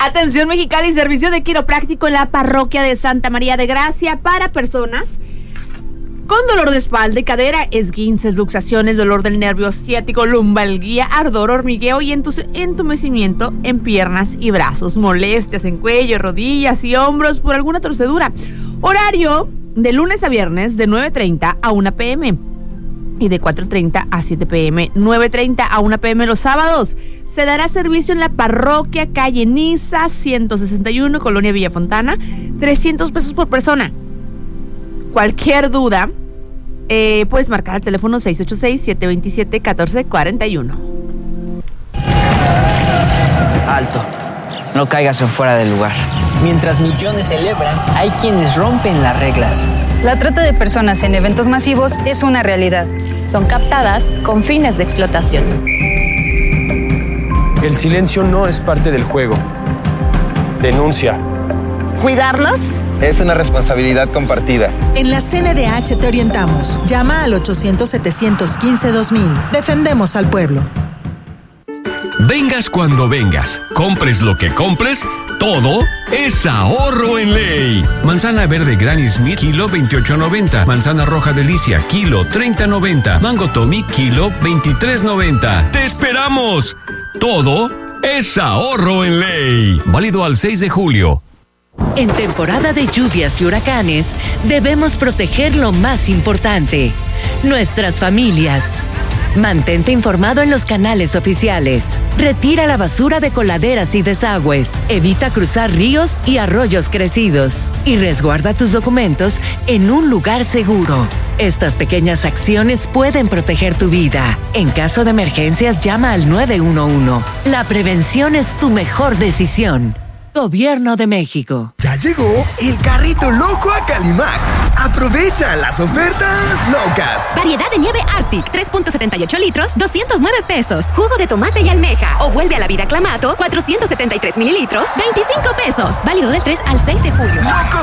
Atención Mexicali, servicio de quiropráctico en la parroquia de Santa María de Gracia para personas con dolor de espalda y cadera, esguinces, luxaciones, dolor del nervio ciático, lumbalgia, ardor, hormigueo y entumecimiento en piernas y brazos, molestias en cuello, rodillas y hombros por alguna torcedura. Horario de lunes a viernes de 9:30 a 1 p.m. y de 4:30 a 7 p.m. 9:30 a 1 p.m. los sábados. Se dará servicio en la parroquia calle Niza 161, Colonia Villafontana, 300 pesos por persona. Cualquier duda, puedes marcar al teléfono 686-727-1441. Alto, no caigas en fuera del lugar. Mientras millones celebran, hay quienes rompen las reglas. La trata de personas en eventos masivos es una realidad. Son captadas con fines de explotación. El silencio no es parte del juego. Denuncia. ¿Cuidarnos? Es una responsabilidad compartida. En la CNDH te orientamos. Llama al 800-715-2000. Defendemos al pueblo. Vengas cuando vengas, compres lo que compres, todo es ahorro en ley. Manzana verde Granny Smith, kilo 28.90. Manzana roja Delicia, kilo 30.90. Mango Tommy, kilo 23.90. ¡Te esperamos! Todo es ahorro en ley. Válido al 6 de julio. En temporada de lluvias y huracanes, debemos proteger lo más importante, nuestras familias. Mantente informado en los canales oficiales. Retira la basura de coladeras y desagües. Evita cruzar ríos y arroyos crecidos. Y resguarda tus documentos en un lugar seguro. Estas pequeñas acciones pueden proteger tu vida. En caso de emergencias, llama al 911. La prevención es tu mejor decisión. Gobierno de México. Ya llegó el carrito loco a Calimax. Aprovecha las ofertas locas. Variedad de nieve Arctic, 3.78 litros, 209 pesos. Jugo de tomate y almeja. O vuelve a la vida Clamato, 473 mililitros, 25 pesos. Válido del 3 al 6 de julio. Locos